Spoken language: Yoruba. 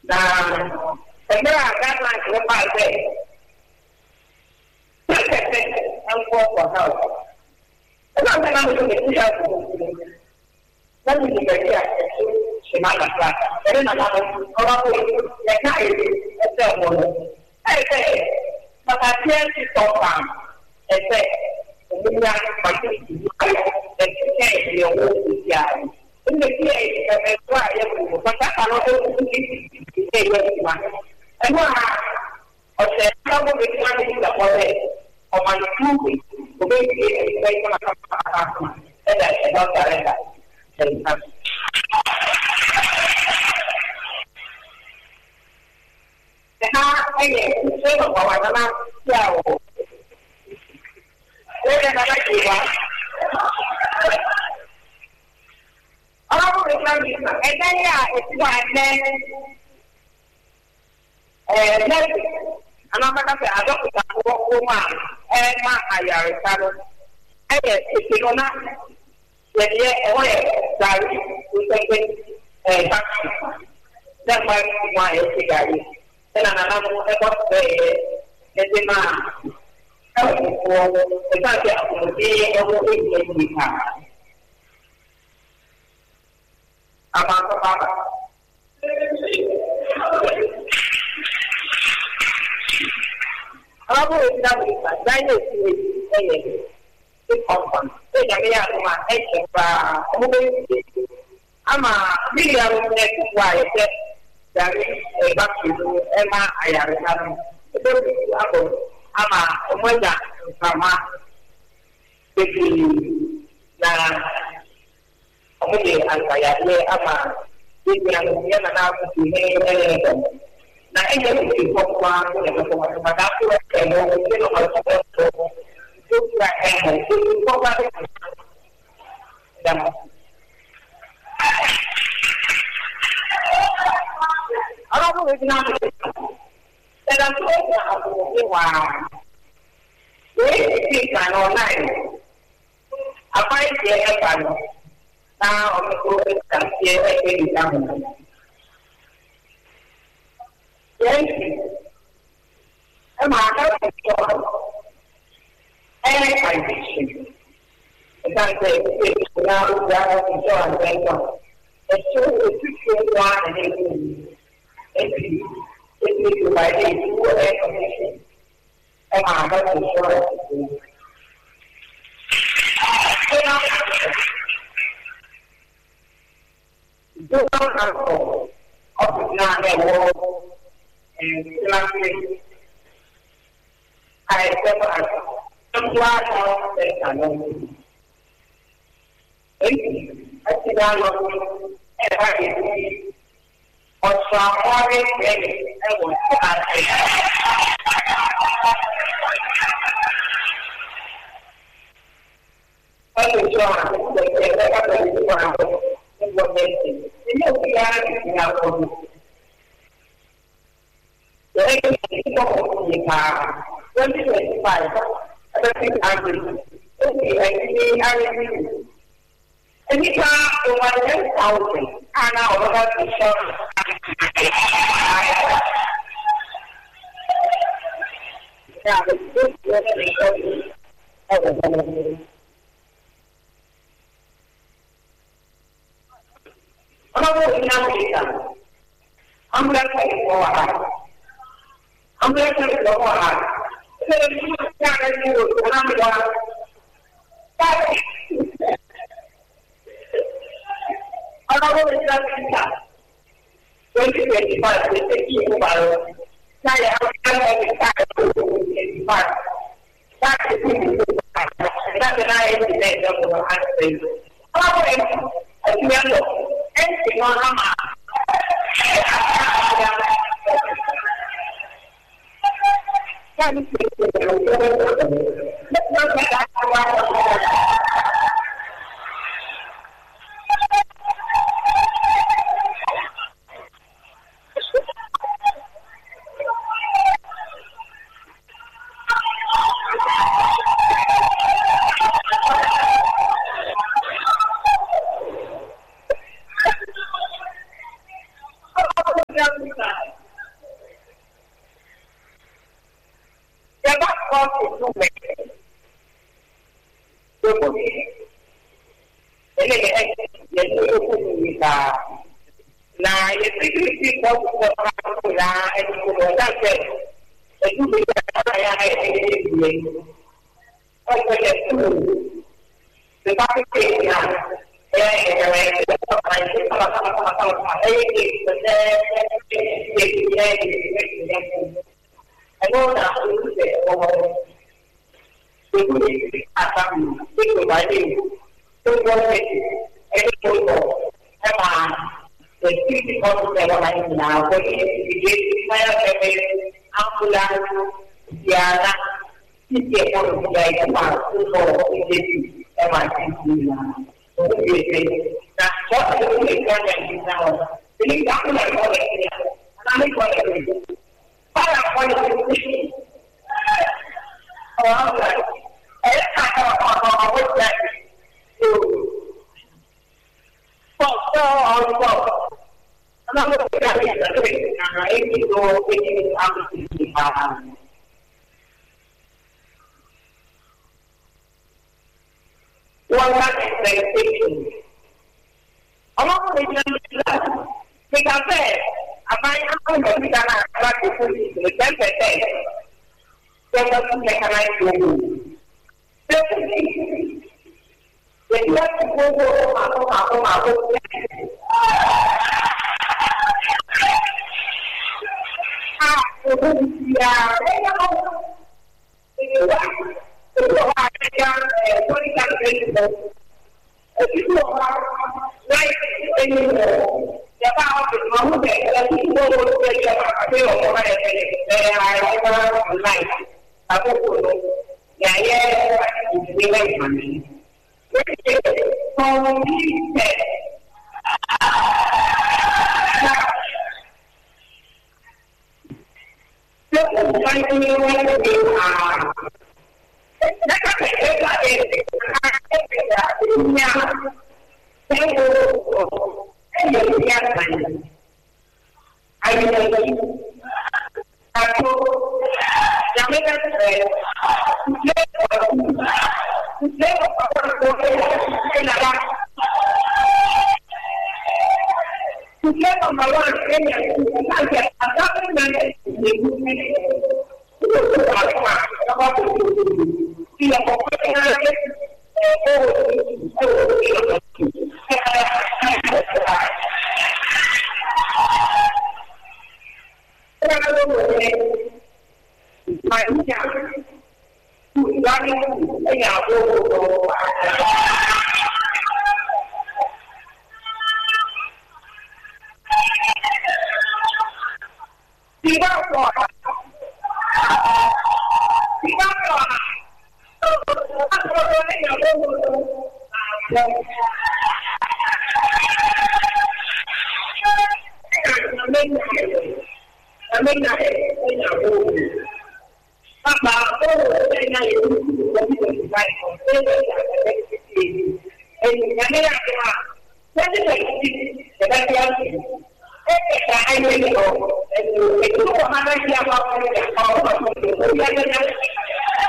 Now, the guidelines for the 5 days. I'm for help. And I'm going to help. Let me get here. She might have got it. And another, the night is a woman. I say, but I can't stop them. I say, we are fighting to do and change your own. In the case of a trial, but I don't know if and what I said, how will we try to the way of my 2 weeks to make it a and I said, not that. Anh em sẽ được bảo vệ nó chào đây là cái gì vậy? Việt Nam gì mà cái là cái đoàn này đây anh nói các bạn rất là cô mà em mà ai vậy sao anh thì nó vậy thì em ơi tại tôi thấy bác đang mang ngoài cái cái thế là nó em có về cái mà các bạn cô người ta sẽ một cái em có cái gì cả apa-apa. Kalau kita bisa, saya itu kompon. Saya yang rumah, coba mungkin ama dia punya kuat itu dari bakti itu emang ayah kan itu aku ama semuanya sama begini nah kemudian saya ini ama yang mana begini nah ini di Papua yang Papua aku yang mungkin kalau itu kayak itu Papua dan kalau aku Vietnam dalam tujuan aku mewah ini kan online apa yang dia lakukan nah untuk dia itu dalam jadi maka itu education dan itu udah menjual itu semua ini itu baik itu education maka itu itu aku nak bawa selangkah saya semua semua saya tahu ini adalah ini orang ini kalau jualan mereka berjualan buat bensin ini ukiran yang bagus jadi kita punya kan jadi supaya ada tinggal ini ini kan lumayan tahu sih anak orang bisa ya betul kalau kita kita ambil dari orang ambil dari orang jadi cara itu orang orang kalau kita kita jadi itu baru saya akan kita kita kena ini tidak ada kalau itu semua sama. Kan